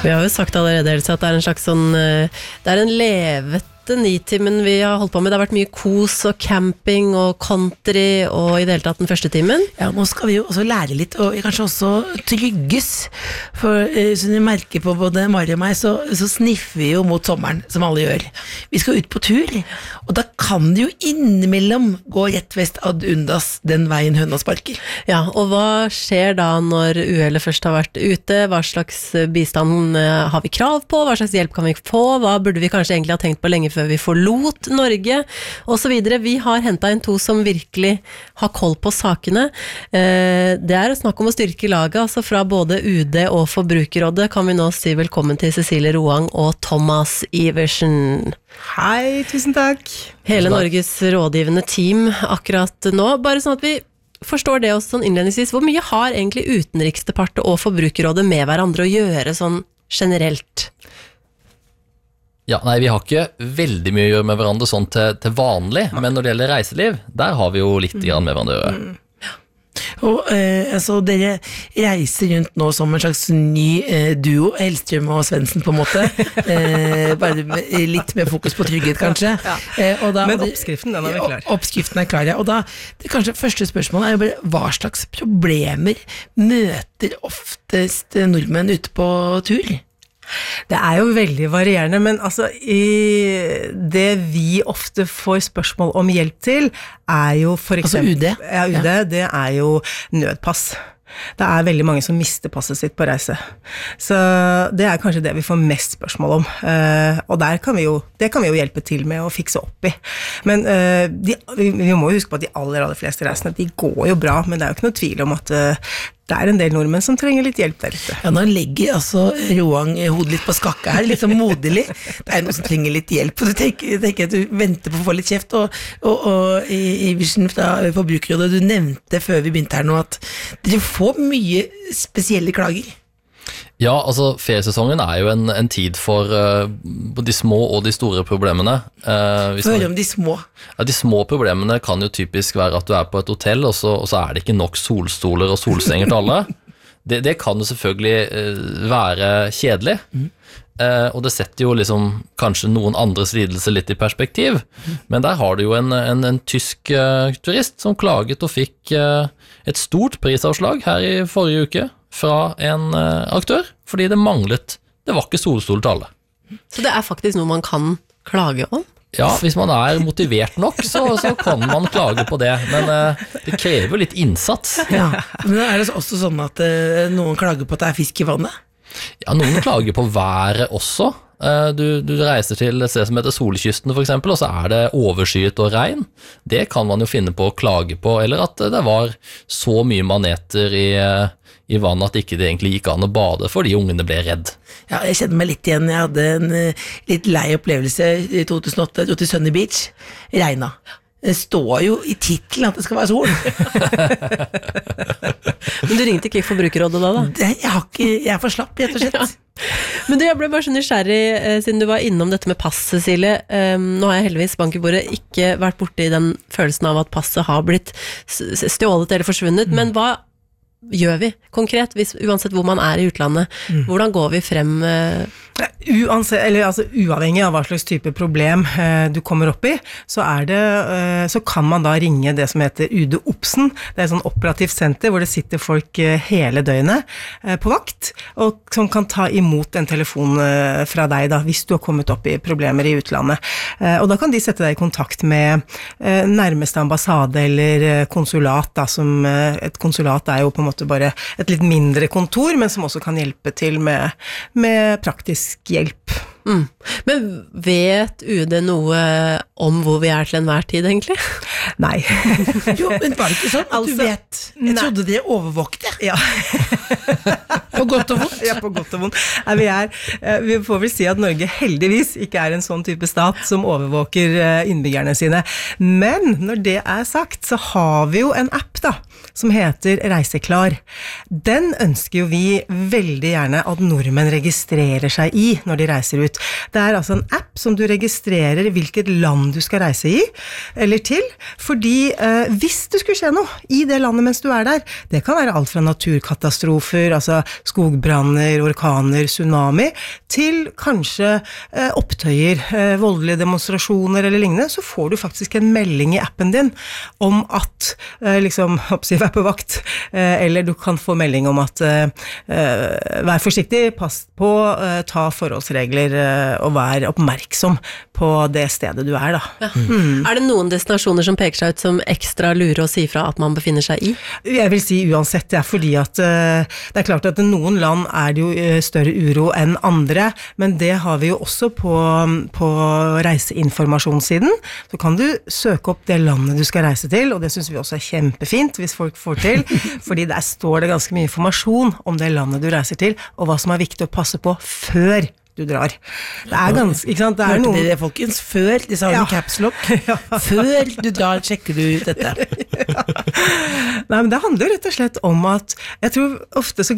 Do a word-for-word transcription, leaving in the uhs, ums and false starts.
Vi har jo sagt allerede Else, at det er en slags sånn, det er en levet nitimen vi har holdt på med. Det har vært mye kos og camping og country og i det hele tatt den første timen. Ja, nå skal vi jo også lære litt, og kanskje også trygges. For som du merker på både Mari og meg, så, så sniffer vi jo mot sommeren, som alle gjør. Vi skal ut på tur, og da kan det jo innimellom gå rett vest ad undas den veien høna sparker. Ja, og hva skjer da når uhellet først har vært ute? Hva slags bistand har vi krav på? Hva slags hjelp kan vi få? Hva burde vi kanskje egentlig ha tenkt på lenge før vi forlot Norge, og så videre. Vi har hentet inn to som virkelig har koll på sakene. Det er snakk om å styrke laget, altså fra både U D og Forbrukerrådet kan vi nå si velkommen til Cecilie Roang og Thomas Iversen. Hei, tusen takk. Hele Norges rådgivende team akkurat nå, bare sånn at vi forstår det også sånn innledningsvis. Hvor mye har egentlig Utenriksdepartementet og Forbrukerrådet med hverandre å gjøre sånn generelt? Ja, nei, vi har ikke veldig mye å gjøre med hverandre sånn til, til vanlig, men når det gjelder reiseliv, der har vi jo litt grann med hverandre å gjøre. Mm. Og eh, altså, dere reiser rundt nå som en slags ny eh, duo, Hellstrøm og Svendsen på en måte, eh, bare med, litt mer fokus på trygghet kanskje. Ja. Eh, og da, men oppskriften, den er vi klar. Oppskriften er klar, ja. Og da, det kanskje første spørsmålet er jo bare, hva slags problemer møter oftest nordmenn ute på tur? Det er jo veldig varierende, men altså i det vi ofte får spørsmål om hjelp til, er jo for eksempel... Altså U D? Ja, U D, ja. Det er jo nødpass. Det er veldig mange som mister passet sitt på reise. Så det er kanskje det vi får mest spørsmål om. Uh, og der kan vi jo, det kan vi jo hjelpe til med å fikse opp i. Men uh, de, vi, vi må jo huske på at de aller, aller fleste reisene, de går jo bra, men det er jo ikke noe tvil om at uh, det er en del nordmenn som trenger litt hjelp der ute. Ja, nå legger altså Roang hodet litt på skakka her, litt sånn moderlig. Det er noen som trenger litt hjelp, og du tenker, tenker at du venter på å få litt kjeft, og, og, og i Iversen fra Forbrukerrådet, du nevnte før vi begynte her nå at dere får mye spesielle klager. Ja, altså feriesesongen er jo en, en tid for uh, de små og de store problemene. Uh, Hør om de små. Ja, de små problemene kan jo typisk være at du er på et hotell, og så, og så er det ikke nok solstoler og solsenger til alle. Det, det kan jo selvfølgelig uh, være kjedelig, mm. uh, og det setter jo liksom kanskje noen andres lidelse litt i perspektiv, mm. men der har du jo en, en, en tysk uh, turist som klaget og fikk uh, et stort prisavslag her i forrige uke, fra en uh, aktør, fordi det manglet, det var ikke solstol til alle. Så det er faktisk noe man kan klage om? Ja, hvis man er motivert nok, så, så kan man klage på det, men uh, det krever litt innsats. Ja, men er det også sånn at uh, noen klager på at det er fisk i vannet? Ja, noen klager på været også. Uh, du, du reiser til et sted som heter Solkysten for eksempel, og så er det overskyet og regn. Det kan man jo finne på å klage på, eller at det var så mye maneter i... Uh, i vannet at ikke det egentlig gikk an å bade fordi ungene ble redd. Ja, jeg kjenner meg litt igjen. Jeg hadde en uh, litt lei opplevelse i to tusen og åtte, jeg dro til Sunny Beach, regna. Det står jo i titelen at det skal være sol. Men du ringte ikke Forbrukerrådet da da? Det, jeg, har ikke, jeg er for slapp, rett og slett. Ja. Men du, jeg ble bare så nysgjerrig eh, siden du var innom dette med pass, Cecilie. Um, nå har jeg heldigvis bank i bordet ikke vært borte i den følelsen av at passet har blitt stjålet eller forsvunnet, mm. men hva gjør vi konkret, hvis, uansett hvor man er i utlandet? Mm. Hvordan går vi frem? Uh... Uansett, eller altså uavhengig av hva slags type problem eh, du kommer opp i, så er det, eh, så kan man da ringe det som heter U D Obsen. Det er et sånn operativt senter hvor det sitter folk eh, hele døgnet eh, på vakt, og som kan ta imot en telefon eh, fra deg da, hvis du har kommet opp i problemer i utlandet. Eh, og da kan de sette deg i kontakt med eh, nærmeste ambassade eller eh, konsulat da, som eh, et konsulat er jo på en måte bare et litt mindre kontor, men som også kan hjelpe til med, med praktisk hjelp. Mm. Men vet U D noe om hvor vi er til enhver tid, egentlig? Nei. Jo, men var det ikke sånn at altså, du vet? Jeg nei. trodde det overvåkte. Ja. På godt og vondt. Ja, på godt og vondt. Nei, vi, er, vi får vel si at Norge heldigvis ikke er en sånn type stat som overvåker innbyggerne sine. Men når det er sagt, så har vi jo en app da, som heter Reiseklar. Den ønsker jo vi veldig gjerne at nordmenn registrerer seg i når de reiser ut. Det er altså en app som du registrerer hvilket land du skal reise i, eller til, fordi eh, hvis det skulle skje noe i det landet mens du er der, det kan være alt fra naturkatastrofer, altså skogbranner, orkaner, tsunami, til kanskje eh, opptøyer, eh, voldelige demonstrasjoner eller lignende, så får du faktisk en melding i appen din om at, eh, liksom, hoppsi, vær på vakt, eh, eller du kan få melding om at eh, vær forsiktig, pass på, eh, ta forholdsregler eh, og vær oppmerksom på det stedet du er da. Ja. Mm. Er det noen destinasjoner som peker seg ut som ekstra lure å si fra at man befinner seg i? Jeg vil si uansett, det er fordi at uh, det er klart at i noen land er det jo uh, større uro enn andre, men det har vi jo også på, på reiseinformasjonssiden. Så kan du søke opp det landet du skal reise til, og det synes vi også er kjempefint hvis folk får til, fordi der står det ganske mye informasjon om det landet du reiser til, og hva som er viktig å passe på før du drar. Det er ganske, ikke sant? Det er Hørte noen... dere folkens? Før, de sa Ja. en caps lock. Før du drar, sjekker du ut dette. Nei, men det handler rett og slett om at jeg tror ofte så